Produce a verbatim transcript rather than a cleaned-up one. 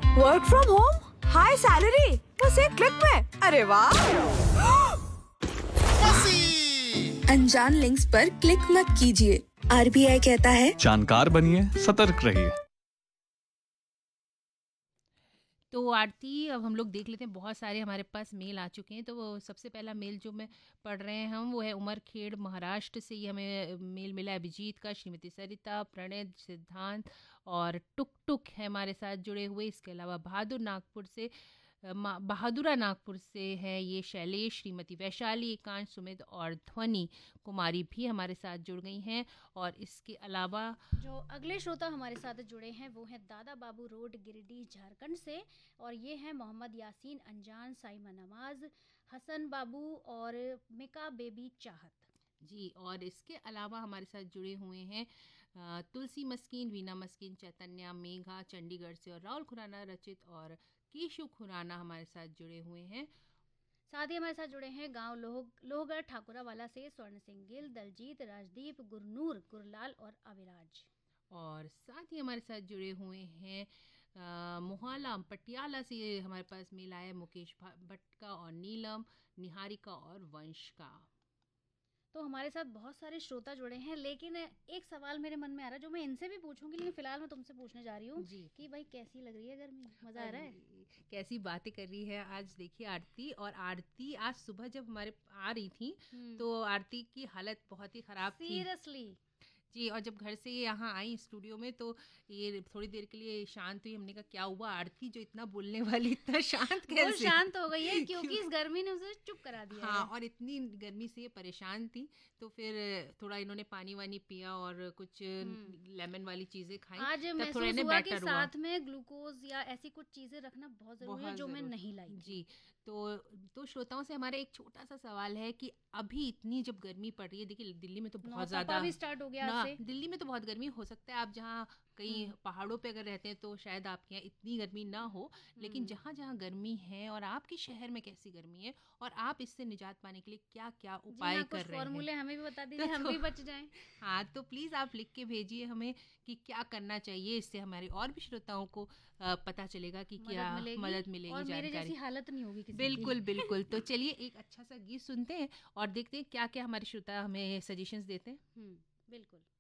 Work from home, high salary, बस एक click में। अरे वाह। अनजान लिंक्स पर क्लिक मत कीजिए। आरबीआई कहता है जानकार बनिए, सतर्क रहिए। तो आरती, अब हम लोग देख लेते हैं, बहुत सारे हमारे पास मेल आ चुके हैं। तो वो सबसे पहला मेल जो मैं पढ़ रहे हैं हम, वो है उमरखेड़ महाराष्ट्र से। ये हमें मेल मिला है अभिजीत का, श्रीमती सरिता, प्रणय, सिद्धांत और टुक टुक है हमारे साथ जुड़े हुए। इसके अलावा बहादुर नागपुर से बहादुरा नागपुर से है ये शैलेश, श्रीमती वैशाली, एकांश, सुमित और ध्वनि कुमारी भी हमारे साथ जुड़ गई हैं। और इसके अलावा जो अगले श्रोता हमारे साथ जुड़े हैं वो हैं दादा बाबू रोड, गिरिडीह, झारखंड से। और ये हैं मोहम्मद यासीन अंजान, साइमा नमाज, हसन बाबू और मिका बेबी चाहत जी। और इसके अलावा हमारे साथ जुड़े हुए हैं तुलसी मस्कीन, वीना मस्कीन, चैतन्या, मेघा चंडीगढ़ से, और राहुल खुराना, रचित और केशु खुराना हमारे साथ जुड़े हुए हैं। साथ ही हमारे साथ जुड़े हैं गांव लोह लोहगढ़ ठाकुरावाला से स्वर्ण सिंह गिल, दलजीत, राजदीप, गुरनूर, गुरलाल और अविराज। और साथ ही हमारे साथ जुड़े हुए हैं मोहाला पटियाला से हमारे पास मेल आया मुकेश भट्ट का, और नीलम, निहारिका और वंश का। तो हमारे साथ बहुत सारे श्रोता जुड़े हैं, लेकिन एक सवाल मेरे मन में आ रहा है जो मैं इनसे भी पूछूंगी, लेकिन फिलहाल मैं तुमसे पूछने जा रही हूँ कि भाई कैसी लग रही है गर्मी, मजा आ रहा है? कैसी बातें कर रही है आज। देखिए आरती, और आरती आज सुबह जब हमारे आ रही थी तो आरती की हालत बहुत ही खराब थी, सीरियसली जी। और जब घर से यहाँ आई स्टूडियो में तो ये थोड़ी देर के लिए शांत हुई। हमने कहा क्या हुआ आरती, जो इतना बोलने वाली, इतना शांत कैसे? वो शांत हो गई है क्योंकि इस गर्मी ने उसे चुप करा दिया हाँ, है। और इतनी गर्मी से ये परेशान थी, तो फिर थोड़ा इन्होंने पानी वानी पिया और कुछ लेमन वाली चीजें खाई। आज महसूस हुआ कि साथ में ग्लूकोज या ऐसी कुछ चीजें रखना बहुत जरूरी है, जो मैं नहीं लाई जी। तो तो श्रोताओं से हमारा एक छोटा सा सवाल है कि अभी इतनी जब गर्मी पड़ रही है, देखिए दिल्ली में तो बहुत ज्यादा भी स्टार्ट हो गया से। दिल्ली में तो बहुत गर्मी, हो सकता है आप जहाँ कहीं पहाड़ों पे अगर रहते हैं तो शायद आपके यहाँ इतनी गर्मी ना हो, लेकिन जहाँ जहाँ गर्मी है और आपके शहर में कैसी गर्मी है और आप इससे निजात पाने के लिए क्या क्या उपाय कर रहे हैं, फॉर्मूले हमें भी बता दीजिए, हम भी बच जाएं। हाँ, तो प्लीज आप लिख के भेजिए हमें कि क्या करना चाहिए। इससे हमारे और भी श्रोताओं को पता चलेगा कि क्या मदद मिलेगी, और मेरे जैसी हालत नहीं होगी किसी बिल्कुल बिल्कुल। तो चलिए एक अच्छा सा गीत सुनते हैं और देखते हैं क्या क्या हमारे श्रोता हमें सजेशंस देते हैं। बिल्कुल।